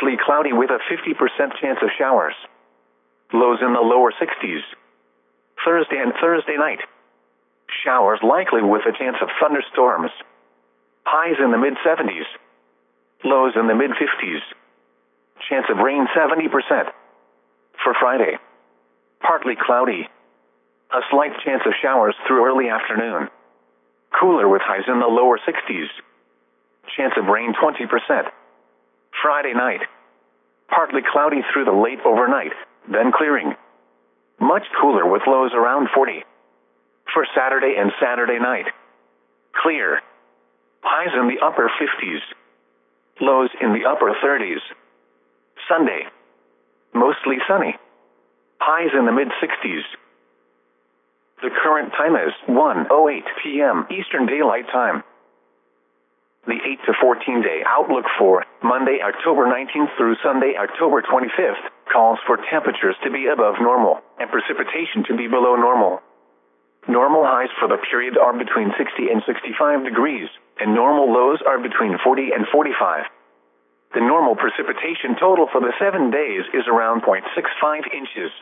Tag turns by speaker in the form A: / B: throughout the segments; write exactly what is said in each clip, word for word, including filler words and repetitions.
A: partly cloudy with a fifty percent chance of showers. Lows in the lower sixties. Thursday and Thursday night. Showers likely with a chance of thunderstorms. Highs in the mid-seventies. Lows in the mid-fifties. Chance of rain seventy percent. For Friday. Partly cloudy. A slight chance of showers through early afternoon. Cooler with highs in the lower sixties. Chance of rain twenty percent. Friday night. Partly cloudy through the late overnight, then clearing. Much cooler with lows around forty. For Saturday and Saturday night. Clear. Highs in the upper fifties. Lows in the upper thirties. Sunday. Mostly sunny. Highs in the mid-sixties. The current time is one oh eight p m Eastern Daylight Time. The eight to fourteen day outlook for Monday, October nineteenth through Sunday, October twenty-fifth, calls for temperatures to be above normal and precipitation to be below normal. Normal highs for the period are between sixty and sixty-five degrees, and normal lows are between forty and forty-five. The normal precipitation total for the seven days is around zero point six five inches.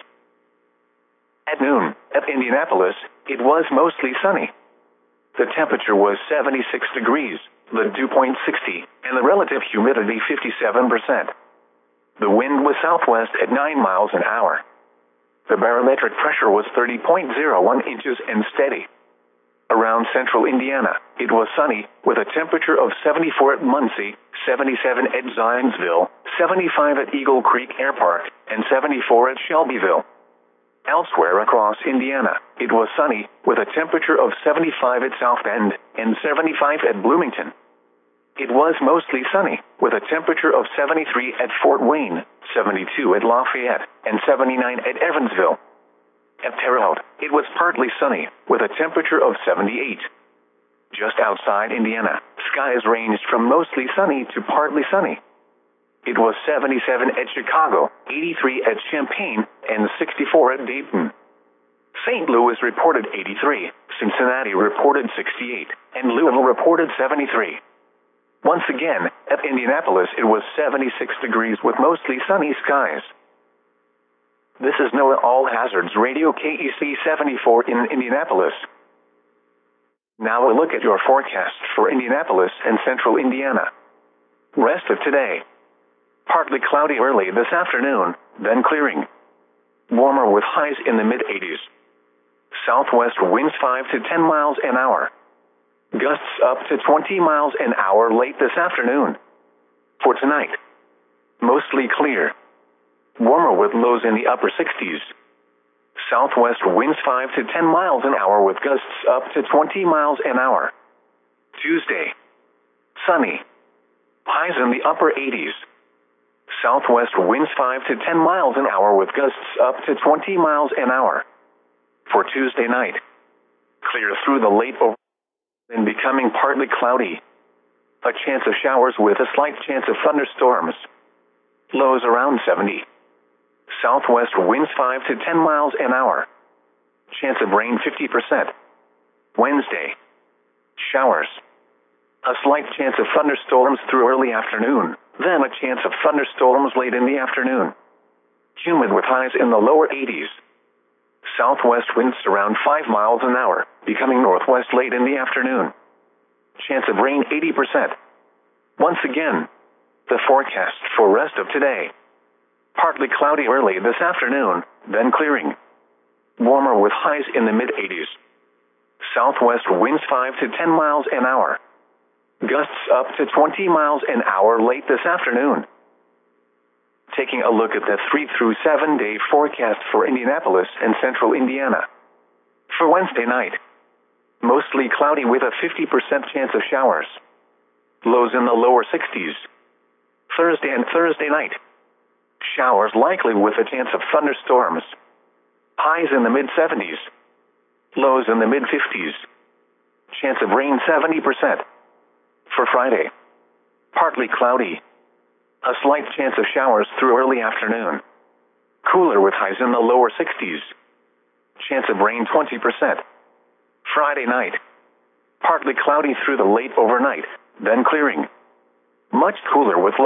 A: At noon, at Indianapolis, it was mostly sunny. The temperature was seventy-six degrees, the dew point sixty, and the relative humidity fifty-seven percent. The wind was southwest at nine miles an hour. The barometric pressure was thirty point zero one inches and steady. Around central Indiana, it was sunny, with a temperature of seventy-four at Muncie, seventy-seven at Zionsville, seventy-five at Eagle Creek Air Park, and seventy-four at Shelbyville. Elsewhere across Indiana, it was sunny, with a temperature of seventy-five at South Bend and seventy-five at Bloomington. It was mostly sunny, with a temperature of seventy-three at Fort Wayne, seventy-two at Lafayette, and seventy-nine at Evansville. At Terre Haute, it was partly sunny, with a temperature of seventy-eight. Just outside Indiana, skies ranged from mostly sunny to partly sunny. It was seventy-seven at Chicago, eighty-three at Champaign, and sixty-four at Dayton. Saint Louis reported eighty-three, Cincinnati reported sixty-eight, and Louisville reported seventy-three. Once again, at Indianapolis it was seventy-six degrees with mostly sunny skies. This is NOAA All Hazards Radio K E C seventy-four in Indianapolis. Now a look at your forecast for Indianapolis and central Indiana. Rest of today. Partly cloudy early this afternoon, then clearing. Warmer with highs in the mid-eighties. Southwest winds five to ten miles an hour. Gusts up to twenty miles an hour late this afternoon. For tonight, mostly clear. Warmer with lows in the upper sixties. Southwest winds five to ten miles an hour with gusts up to twenty miles an hour. Tuesday, sunny. Highs in the upper eighties. Southwest winds five to ten miles an hour with gusts up to twenty miles an hour. For Tuesday night, clear through the late over and becoming partly cloudy. A chance of showers with a slight chance of thunderstorms. Lows around seventy. Southwest winds five to ten miles an hour. Chance of rain fifty percent. Wednesday, showers. A slight chance of thunderstorms through early afternoon, then a chance of thunderstorms late in the afternoon. Humid with highs in the lower eighties. Southwest winds around five miles an hour, becoming northwest late in the afternoon. Chance of rain eighty percent. Once again, the forecast for rest of today. Partly cloudy early this afternoon, then clearing. Warmer with highs in the mid-eighties. Southwest winds five to ten miles an hour. Gusts up to twenty miles an hour late this afternoon. Taking a look at the three through seven day forecast for Indianapolis and central Indiana. For Wednesday night, mostly cloudy with a fifty percent chance of showers. Lows in the lower sixties. Thursday and Thursday night, showers likely with a chance of thunderstorms. Highs in the mid-seventies. Lows in the mid-fifties. Chance of rain seventy percent. For Friday, partly cloudy. A slight chance of showers through early afternoon. Cooler with highs in the lower sixties. Chance of rain twenty percent. Friday night, partly cloudy through the late overnight, then clearing. Much cooler with